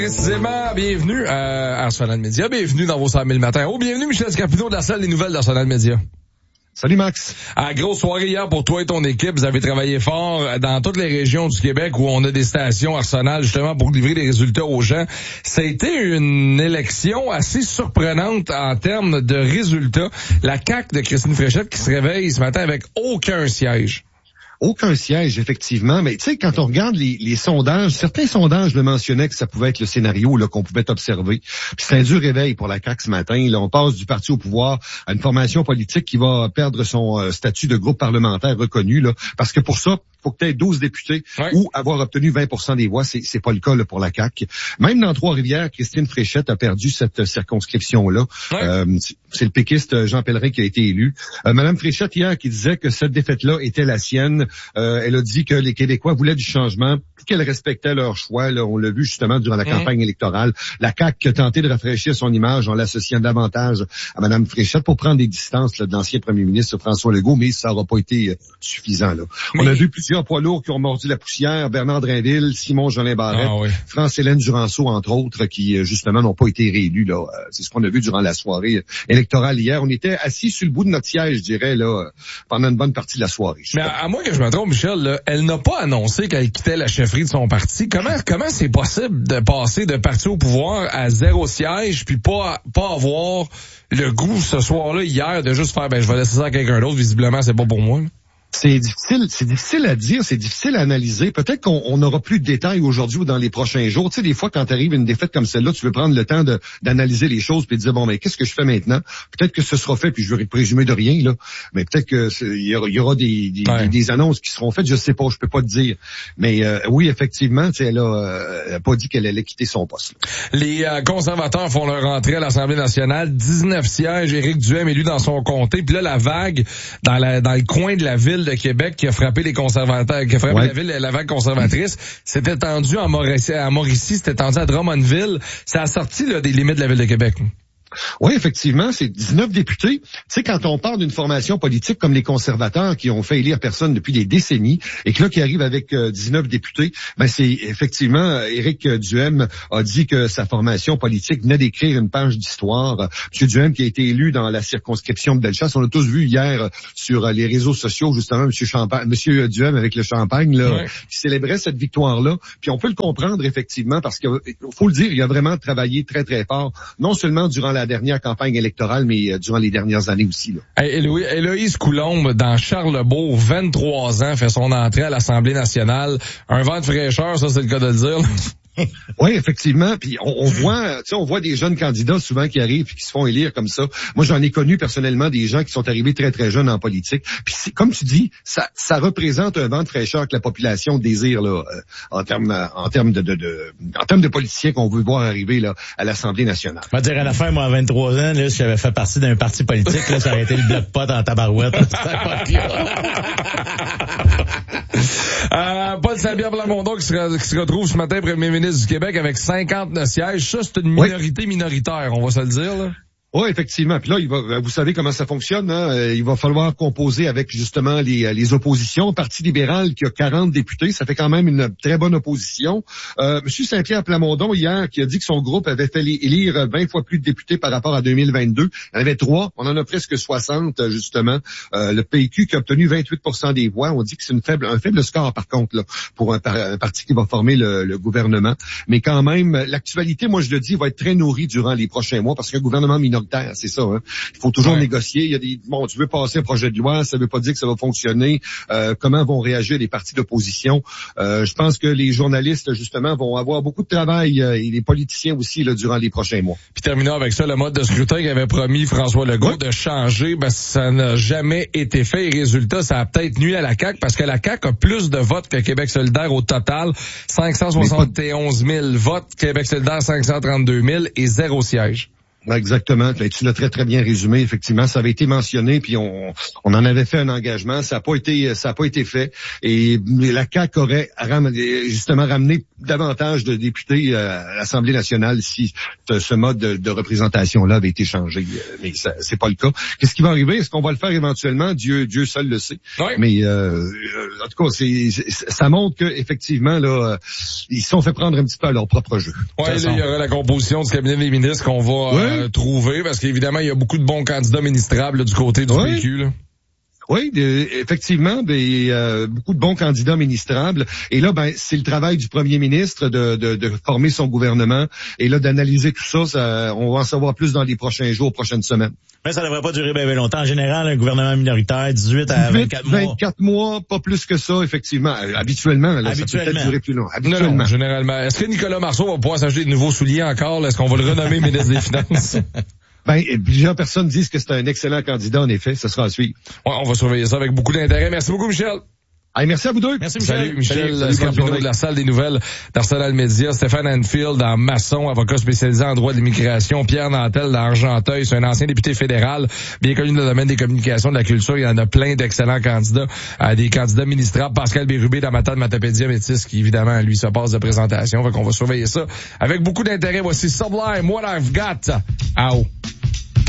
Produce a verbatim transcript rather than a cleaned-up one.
Précisément, bienvenue à Arsenal Média, bienvenue dans vos cent mille matins. Oh, bienvenue Michel Scapino de la salle des nouvelles d'Arsenal Média. Salut Max. À grosse soirée hier pour toi et ton équipe. Vous avez travaillé fort dans toutes les régions du Québec où on a des stations Arsenal justement pour livrer des résultats aux gens. Ça a été une élection assez surprenante en termes de résultats. La C A Q de Christine Fréchette qui se réveille ce matin avec aucun siège. Aucun siège, effectivement. Mais tu sais, quand on regarde les, les sondages, certains sondages le mentionnaient que ça pouvait être le scénario là qu'on pouvait observer. Puis c'est un dur réveil pour la C A Q ce matin. Là, on passe du parti au pouvoir à une formation politique qui va perdre son euh, statut de groupe parlementaire reconnu. Là, parce que pour ça, il faut que tu aies douze députés ouais. ou avoir obtenu vingt pour cent des voix. C'est, c'est pas le cas là, pour la C A Q. Même dans Trois-Rivières, Christine Fréchette a perdu cette circonscription-là. Ouais. Euh, c'est le péquiste Jean Pellerin qui a été élu. Euh, Madame Fréchette, hier, qui disait que cette défaite-là était la sienne. Euh, elle a dit que les Québécois voulaient du changement, qu'elle respectait leur choix. Là, on l'a vu justement durant la mmh. campagne électorale. La C A Q a tenté de rafraîchir son image en l'associant davantage à Mme Fréchette pour prendre des distances là, de l'ancien premier ministre François Legault, mais ça n'aura pas été euh, suffisant. Là. Mais... On a vu plusieurs poids lourds qui ont mordu la poussière. Bernard Drinville, Simon Jolin Barrette, ah, oui. France-Hélène Duranceau, entre autres, qui justement n'ont pas été réélus. Là. C'est ce qu'on a vu durant la soirée électorale hier. On était assis sur le bout de notre siège, je dirais, là, pendant une bonne partie de la soirée. Mais à, à moins que je me trompe, Michel, là, elle n'a pas annoncé qu'elle quittait la chefferie de son parti. Comment comment c'est possible de passer de parti au pouvoir à zéro siège puis pas pas avoir le goût ce soir-là, hier, de juste faire ben je vais laisser ça à quelqu'un d'autre, visiblement c'est pas pour moi. Là. C'est difficile, c'est difficile à dire, c'est difficile à analyser. Peut-être qu'on on aura plus de détails aujourd'hui ou dans les prochains jours. Tu sais, des fois, quand t'arrives une défaite comme celle-là, tu veux prendre le temps de, d'analyser les choses puis de dire, bon, mais qu'est-ce que je fais maintenant? Peut-être que ce sera fait, puis je vais présumer de rien, là. Mais peut-être que il y aura, y aura des, des, ouais. des, des annonces qui seront faites, je sais pas, je peux pas te dire. Mais euh, oui, effectivement, tu sais, elle a, euh, elle a pas dit qu'elle allait quitter son poste. Là. Les euh, conservateurs font leur entrée à l'Assemblée nationale. dix-neuf sièges, Éric Duhaime élu dans son comté. Puis là, la vague dans, la, dans le coin de la ville de Québec qui a frappé les conservateurs, qui a frappé ouais. la ville, la vague conservatrice, s'était étendu en Mauricie, à Mauricie, s'était étendu à Drummondville. Ça a sorti là, des limites de la ville de Québec. Oui, effectivement, c'est dix-neuf députés. Tu sais, quand on parle d'une formation politique comme les conservateurs qui ont fait élire personne depuis des décennies et que là, qui arrive avec euh, dix-neuf députés, ben c'est effectivement, Éric Duhaime a dit que sa formation politique venait d'écrire une page d'histoire. M. Duhaime qui a été élu dans la circonscription de Bellechasse, on l'a tous vu hier sur les réseaux sociaux, justement, M. Champagne, M. Duhaime avec le champagne, là, ouais. qui célébrait cette victoire-là. Puis on peut le comprendre, effectivement, parce qu'il faut le dire, il a vraiment travaillé très, très fort, non seulement durant la la dernière campagne électorale, mais euh, durant les dernières années aussi. Là. Hey, Hélo- Héloïse Coulombe, dans Charlebourg, vingt-trois ans, fait son entrée à l'Assemblée nationale. Un vent de fraîcheur, ça c'est le cas de le dire. Là. Oui, effectivement. Puis on, on voit, tu sais, on voit des jeunes candidats souvent qui arrivent et qui se font élire comme ça. Moi, j'en ai connu personnellement des gens qui sont arrivés très très jeunes en politique. Puis c'est, comme tu dis, ça, ça représente un vent de fraîcheur que la population désire là, euh, en termes, en termes de, de, de, en termes de politiciens qu'on veut voir arriver là à l'Assemblée nationale. On va dire à la fin, moi, à vingt-trois ans, là, si j'avais fait partie d'un parti politique, là, ça aurait été le bloc-pot en tabarouette. euh, Paul Saint-Pierre Plamondon qui se, qui se retrouve ce matin premier ministre du Québec avec cinquante-neuf sièges. Ça, c'est une minorité oui. minoritaire, on va se le dire, là. Oui, effectivement. Puis là, il va, vous savez comment ça fonctionne. Hein? Il va falloir composer avec justement les, les oppositions. Le Parti libéral qui a quarante députés, ça fait quand même une très bonne opposition. Euh, Monsieur Saint-Pierre Plamondon, hier, qui a dit que son groupe avait fait élire vingt fois plus de députés par rapport à deux mille vingt-deux. Il y en avait trois. On en a presque soixante, justement. Euh, le P Q qui a obtenu vingt-huit pour cent des voix. On dit que c'est une faible, un faible score, par contre, là, pour un, un parti qui va former le, le gouvernement. Mais quand même, l'actualité, moi, je le dis, va être très nourrie durant les prochains mois parce qu'un gouvernement minoritaire, c'est ça. Hein. Il faut toujours ouais. négocier. Il y a des bon, tu veux passer un projet de loi, ça veut pas dire que ça va fonctionner. Euh, comment vont réagir les partis d'opposition euh, Je pense que les journalistes justement vont avoir beaucoup de travail euh, et les politiciens aussi là durant les prochains mois. Puis terminons avec ça, le mode de scrutin qu'avait promis François Legault ouais. de changer, ben ça n'a jamais été fait. Et résultat, ça a peut-être nuit à la C A Q parce que la C A Q a plus de votes que Québec solidaire au total, cinq cent soixante et onze mille votes. Québec solidaire cinq cent trente-deux mille et zéro siège. Exactement. Tu l'as très très bien résumé. Effectivement, ça avait été mentionné, puis on, on en avait fait un engagement. Ça n'a pas été, ça a pas été fait. Et la C A Q aurait ram, justement ramené davantage de députés à l'Assemblée nationale si ce mode de, de représentation-là avait été changé. Mais ça, c'est pas le cas. Qu'est-ce qui va arriver? Est-ce qu'on va le faire éventuellement? Dieu, Dieu seul le sait. Oui. Mais euh, en tout cas, c'est, c'est, ça montre que effectivement là, ils se sont fait prendre un petit peu à leur propre jeu. Oui, là, il y aura la composition du cabinet des ministres qu'on va oui. euh, trouver, parce qu'évidemment, il y a beaucoup de bons candidats ministrables là, du côté du oui. P Q. Là. Oui, de, effectivement, ben, euh, beaucoup de bons candidats ministrables. Et là, ben, c'est le travail du premier ministre de, de, de former son gouvernement. Et là, d'analyser tout ça, ça, on va en savoir plus dans les prochains jours, prochaines semaines. Mais ça devrait pas durer bien, bien longtemps. En général, un gouvernement minoritaire, dix-huit à vingt-quatre mois. vingt-quatre mois, pas plus que ça, effectivement. Habituellement, là, Habituellement. ça peut peut-être durer plus long. Habituellement. Non, non, généralement. Est-ce que Nicolas Marceau va pouvoir s'acheter de nouveaux souliers encore? Là? Est-ce qu'on va le renommer ministre des Finances? Ben, plusieurs personnes disent que c'est un excellent candidat, en effet. Ce sera à suivre. Ouais, on va surveiller ça avec beaucoup d'intérêt. Merci beaucoup, Michel. Allez, merci à vous deux. Merci, Michel. Salut, Michel Salut, Scarpino de la salle des nouvelles d'Arsenal Média. Stéphane Anfield en maçon, avocat spécialisé en droit de l'immigration. Pierre Nantel d'Argenteuil, c'est un ancien député fédéral, bien connu dans le domaine des communications, de la culture. Il y en a plein d'excellents candidats, euh, des candidats ministrables. Pascal Bérubé d'Amata de Matapédia Métis, qui évidemment, lui, se passe de présentation. Fait qu'on va surveiller ça avec beaucoup d'intérêt. Voici Sublime, What I've Got. Ow.